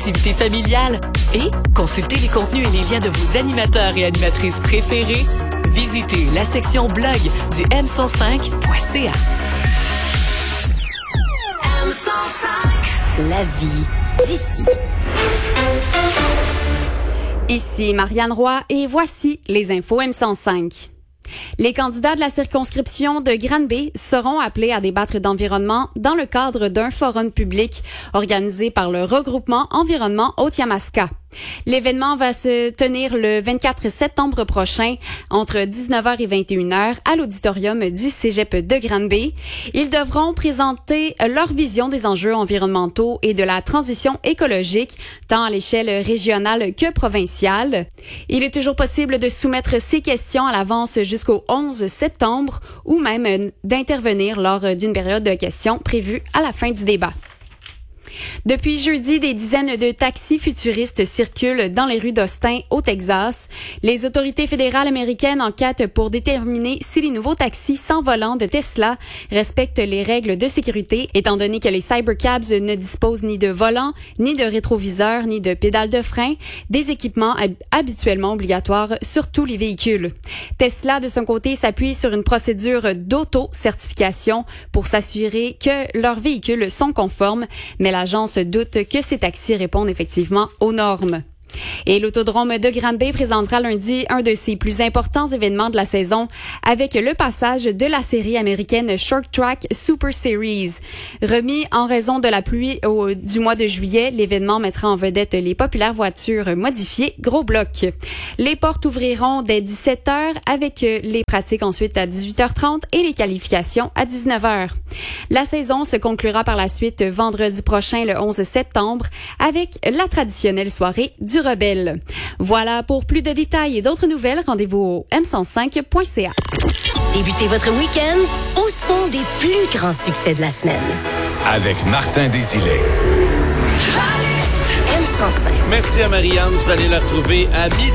activités familiales et consultez les contenus et les liens de vos animateurs et animatrices préférés. Visitez la section blog du m105.ca. M105. La vie d'ici. Ici Marianne Roy et voici les infos M105. Les candidats de la circonscription de Granby seront appelés à débattre d'environnement dans le cadre d'un forum public organisé par le regroupement Environnement Haute-Yamaska. L'événement va se tenir le 24 septembre prochain entre 19h et 21h à l'auditorium du Cégep de Granby. Ils devront présenter leur vision des enjeux environnementaux et de la transition écologique, tant à l'échelle régionale que provinciale. Il est toujours possible de soumettre ces questions à l'avance jusqu'au 11 septembre ou même d'intervenir lors d'une période de questions prévue à la fin du débat. Depuis jeudi, des dizaines de taxis futuristes circulent dans les rues d'Austin, au Texas. Les autorités fédérales américaines enquêtent pour déterminer si les nouveaux taxis sans volant de Tesla respectent les règles de sécurité, étant donné que les Cybercabs ne disposent ni de volant, ni de rétroviseur, ni de pédale de frein, des équipements habituellement obligatoires sur tous les véhicules. Tesla, de son côté, s'appuie sur une procédure d'auto-certification pour s'assurer que leurs véhicules sont conformes, mais l'agence doute que ces taxis répondent effectivement aux normes. Et l'autodrome de Granby présentera lundi un de ses plus importants événements de la saison avec le passage de la série américaine Short Track Super Series. Remis en raison de la pluie du mois de juillet, l'événement mettra en vedette les populaires voitures modifiées Gros Bloc. Les portes ouvriront dès 17h avec les pratiques ensuite à 18h30 et les qualifications à 19h. La saison se conclura par la suite vendredi prochain le 11 septembre avec la traditionnelle soirée du Rebelle. Voilà, pour plus de détails et d'autres nouvelles, rendez-vous au m105.ca. Débutez votre week-end au son des plus grands succès de la semaine. Avec Martin Desilets. M105. Merci à Marianne, vous allez la retrouver à midi.